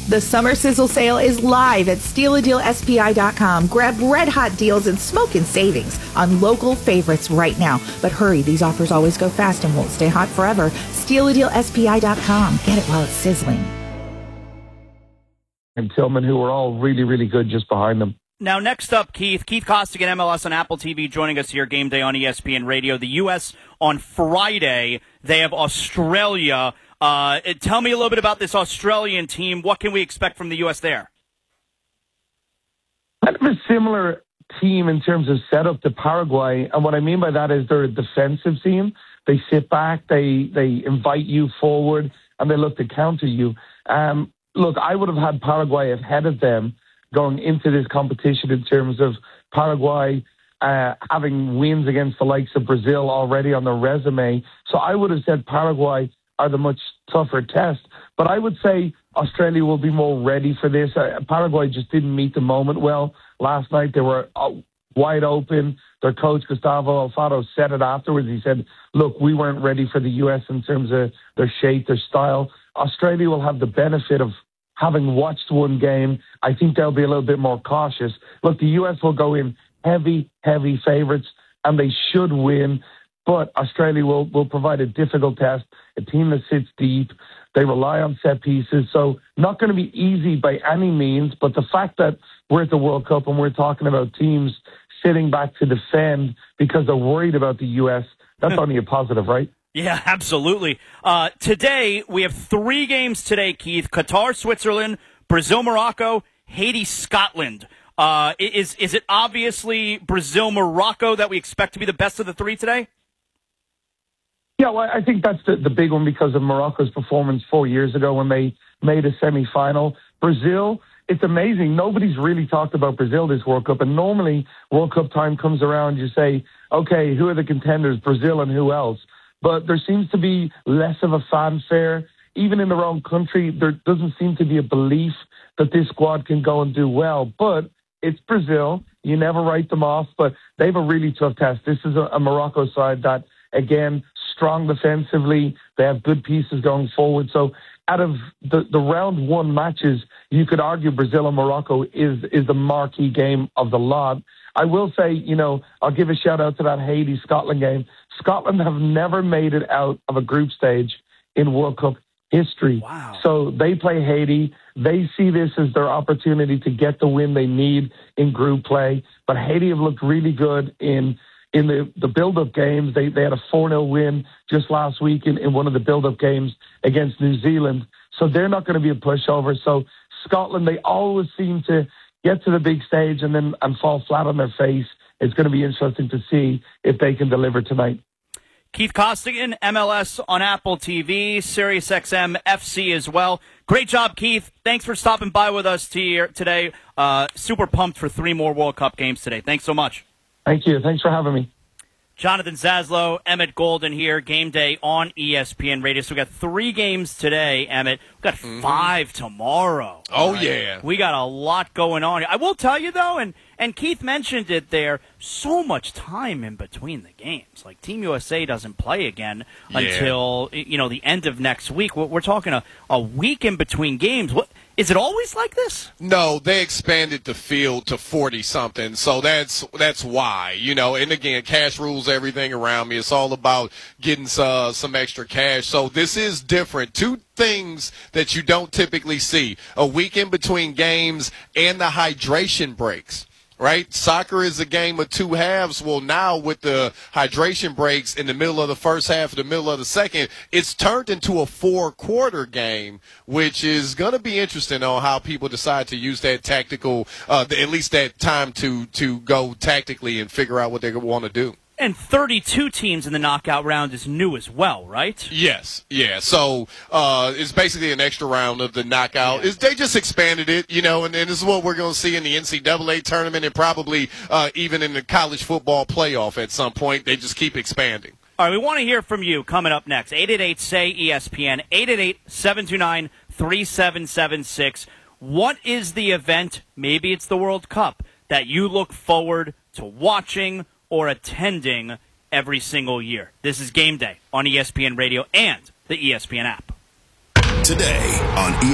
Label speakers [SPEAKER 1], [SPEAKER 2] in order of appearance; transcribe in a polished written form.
[SPEAKER 1] The Summer Sizzle Sale is live at StealADealSPI.com. Grab red-hot deals and smoking savings on local favorites right now. But hurry, these offers always go fast and won't stay hot forever. StealADealSPI.com. Get it while it's sizzling.
[SPEAKER 2] And Tillman, who are all really, really good just behind them.
[SPEAKER 3] Now, next up, Keith Costigan, MLS on Apple TV, joining us here, Game Day on ESPN Radio. The U.S. on Friday, they have Australia. Tell me a little bit about this Australian team. What can we expect from the U.S. there?
[SPEAKER 2] Kind of a similar team in terms of setup to Paraguay. And what I mean by that is they're a defensive team. They sit back, they invite you forward, and they look to counter you. Look, I would have had Paraguay ahead of them going into this competition in terms of Paraguay having wins against the likes of Brazil already on their resume. So I would have said Paraguay are the much tougher test. But I would say Australia will be more ready for this. Paraguay just didn't meet the moment well last night. They were wide open. Their coach, Gustavo Alfaro, said it afterwards. He said, look, we weren't ready for the U.S. in terms of their shape, their style. Australia will have the benefit of having watched one game. I think they'll be a little bit more cautious. Look, the U.S. will go in heavy favorites, and they should win. But Australia will provide a difficult test, a team that sits deep. They rely on set pieces. So not going to be easy by any means. But the fact that we're at the World Cup and we're talking about teams sitting back to defend because they're worried about the U.S., that's only a positive, right?
[SPEAKER 3] Yeah, absolutely. Today, we have 3 games today, Keith. Qatar, Switzerland, Brazil, Morocco, Haiti, Scotland. Is it obviously Brazil, Morocco that we expect to be the best of the 3 today?
[SPEAKER 2] Yeah, well, I think that's the big one because of Morocco's performance 4 years ago when they made a semi-final. Brazil, it's amazing. Nobody's really talked about Brazil this World Cup. And normally, World Cup time comes around, you say, okay, who are the contenders, Brazil and who else? But there seems to be less of a fanfare. Even in their own country, there doesn't seem to be a belief that this squad can go and do well. But it's Brazil. You never write them off, but they have a really tough test. This is a Morocco side that, again, strong defensively. They have good pieces going forward. So out of the round 1 matches, you could argue Brazil and Morocco is the marquee game of the lot. I will say, I'll give a shout out to that Haiti-Scotland game. Scotland have never made it out of a group stage in World Cup history.
[SPEAKER 3] Wow.
[SPEAKER 2] So they play Haiti. They see this as their opportunity to get the win they need in group play. But Haiti have looked really good in the build-up games. They had a 4-0 win just last week in one of the build-up games against New Zealand. So they're not going to be a pushover. So Scotland, they always seem to get to the big stage and fall flat on their face. It's going to be interesting to see if they can deliver tonight.
[SPEAKER 3] Keith Costigan, MLS on Apple TV, SiriusXM FC as well. Great job, Keith. Thanks for stopping by with us today. Super pumped for 3 more World Cup games today. Thanks so much.
[SPEAKER 2] Thank you. Thanks for having me.
[SPEAKER 3] Jonathan Zaslow, Emmett Golden here, Game Day on ESPN Radio. So we got 3 games today, Emmett. We got 5 tomorrow.
[SPEAKER 4] Oh, right? Yeah.
[SPEAKER 3] We got a lot going on. I will tell you, though, and Keith mentioned it there, so much time in between the games. Like, Team USA doesn't play again until, the end of next week. We're talking a week in between games. Is it always like this?
[SPEAKER 4] No, they expanded the field to 40-something, so that's why. And again, cash rules everything around me. It's all about getting some extra cash. So this is different. 2 things that you don't typically see. A week in between games and the hydration breaks. Right? Soccer is a game of 2 halves. Well, now with the hydration breaks in the middle of the first half, the middle of the second, it's turned into a 4-quarter game, which is going to be interesting on how people decide to use that tactical, at least that time to go tactically and figure out what they want to do.
[SPEAKER 3] And 32 teams in the knockout round is new as well, right?
[SPEAKER 4] Yes, yeah. So it's basically an extra round of the knockout.
[SPEAKER 3] Yeah.
[SPEAKER 4] They just expanded it, and this is what we're going to see in the NCAA tournament and probably even in the college football playoff at some point. They just keep expanding.
[SPEAKER 3] All right, we want to hear from you coming up next. 888-SAY-ESPN, 888-729-3776. What is the event, maybe it's the World Cup, that you look forward to watching or attending every single year? This is Game Day on ESPN Radio and the ESPN app.
[SPEAKER 5] Today on